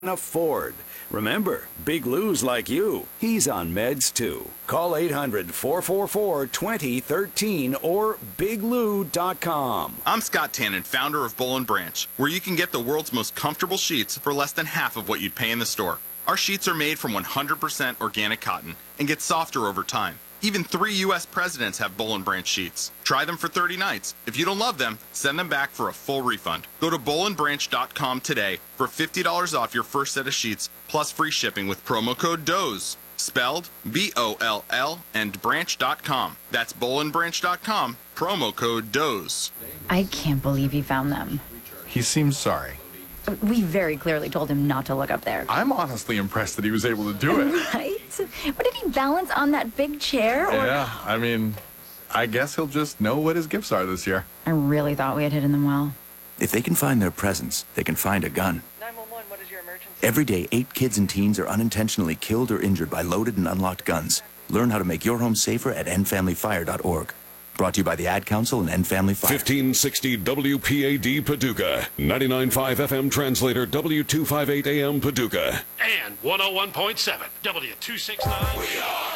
afford. Remember, Big Lou's like you. He's on meds too. Call 800-444-2013 or biglou.com. I'm Scott Tannen, founder of Boll & Branch, where you can get the world's most comfortable sheets for less than half of what you'd pay in the store. Our sheets are made from 100% organic cotton and get softer over time. Even 3 U.S. presidents have Boll & Branch sheets. Try them for 30 nights. If you don't love them, send them back for a full refund. Go to bollandbranch.com today for $50 off your first set of sheets, plus free shipping with promo code DOZE. Spelled B-O-L-L and branch.com. That's bollandbranch.com, promo code DOZE. I can't believe he found them. He seems sorry. We very clearly told him not to look up there. I'm honestly impressed that he was able to do it. Right? But did he balance on that big chair? Or... Yeah, I mean, I guess he'll just know what his gifts are this year. I really thought we had hidden them well. If they can find their presents, they can find a gun. 911, what is your emergency? Every day, 8 kids and teens are unintentionally killed or injured by loaded and unlocked guns. Learn how to make your home safer at endfamilyfire.org. Brought to you by the Ad Council and End Family Fire. 1560 WPAD Paducah. 99.5 FM translator W258 AM Paducah. And 101.7 W269. We are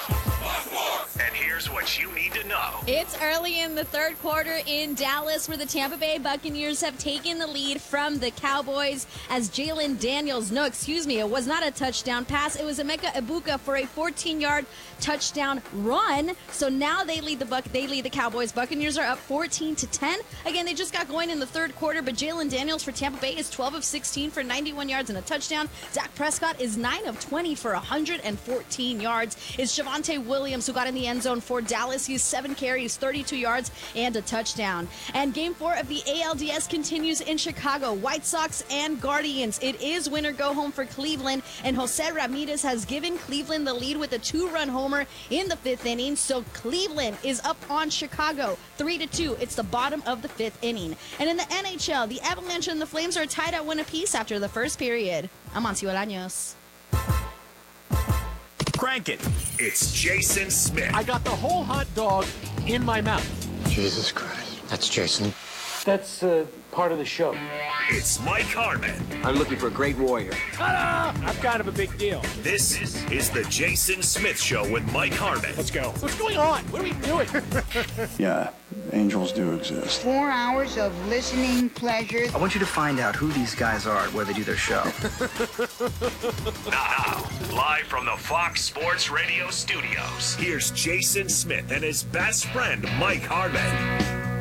and here's what you need to know. It's early in the third quarter in Dallas, where the Tampa Bay Buccaneers have taken the lead from the Cowboys as Jalen Daniels, it was not a touchdown pass. It was Emeka Egbuka for a 14-yard touchdown run. So now they lead the Cowboys. Buccaneers are up 14-10. Again, they just got going in the third quarter, but Jalen Daniels for Tampa Bay is 12 of 16 for 91 yards and a touchdown. Dak Prescott is 9 of 20 for 114 yards. It's Javonte Williams who got in the end zone for Dallas. He's 7 carries, 32 yards, and a touchdown. And Game 4 of the ALDS continues in Chicago. White Sox and Guardians. It is winner go home for Cleveland, and Jose Ramirez has given Cleveland the lead with a 2-run homer in the 5th inning. So Cleveland is up on Chicago 3-2. It's the bottom of the 5th inning. And in the NHL, the Avalanche and the Flames are tied at 1 apiece after the first period. I'm Ancio Olaños. Crank it. It's Jason Smith. I got the whole hot dog in my mouth. Jesus Christ. That's Jason. That's part of the show. It's Mike Harmon. I'm looking for a great warrior. Ta-da! I'm kind of a big deal. This is the Jason Smith Show with Mike Harmon. Let's go. What's going on? What are we doing? Yeah, angels do exist. 4 hours of listening pleasure. I want you to find out who these guys are and where they do their show. Now, live from the Fox Sports Radio studios, here's Jason Smith and his best friend, Mike Harmon.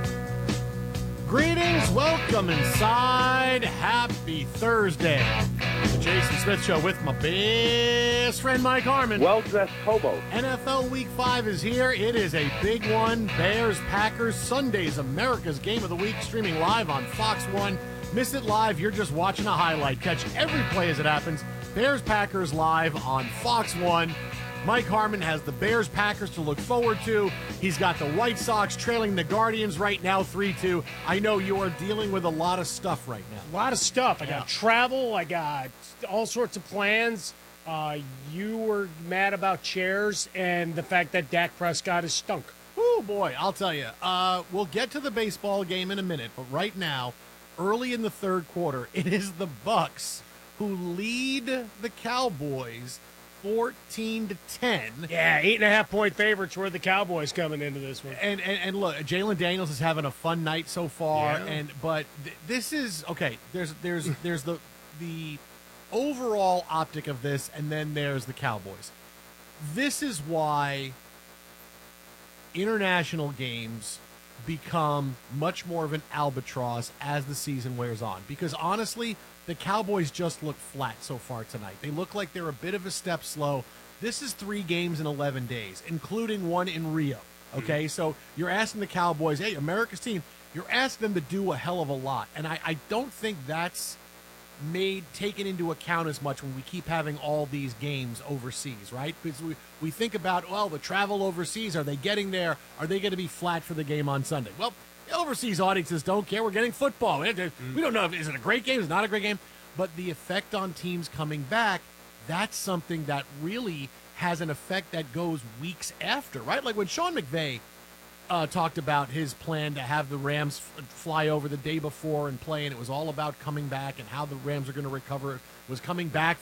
Greetings, welcome inside. Happy Thursday. The Jason Smith Show with my best friend Mike Harmon. Well-dressed hobo. NFL Week 5 is here. It is a big one. Bears, Packers, Sunday's America's Game of the Week, streaming live on Fox 1. Miss it live, you're just watching a highlight. Catch every play as it happens. Bears, Packers live on Fox 1. Mike Harmon has the Bears Packers to look forward to. He's got the White Sox trailing the Guardians right now 3-2. I know you are dealing with a lot of stuff right now. A lot of stuff. I got travel. I got all sorts of plans. You were mad about chairs and the fact that Dak Prescott is stunk. Oh, boy, I'll tell you. We'll get to the baseball game in a minute, but right now, early in the third quarter, it is the Bucks who lead the Cowboys 14-10. Yeah, 8.5-point favorites were the Cowboys coming into this one. And look, Jalen Daniels is having a fun night so far. Yeah. But this is okay. There's the overall optic of this, and then there's the Cowboys. This is why international games become much more of an albatross as the season wears on. Because honestly, the Cowboys just look flat so far tonight. They look like they're a bit of a step slow. This is 3 games in 11 days, including one in Rio. Okay, so you're asking the Cowboys, hey, America's team, you're asking them to do a hell of a lot. And I don't think that's taken into account as much when we keep having all these games overseas, right? Because we think about, well, the travel overseas, are they getting there? Are they going to be flat for the game on Sunday? Well, overseas audiences don't care. We're getting football. We don't know if is it a great game, is it not a great game. But the effect on teams coming back, that's something that really has an effect that goes weeks after, right? Like when Sean McVay talked about his plan to have the Rams fly over the day before and play, and it was all about coming back and how the Rams are going to recover was coming back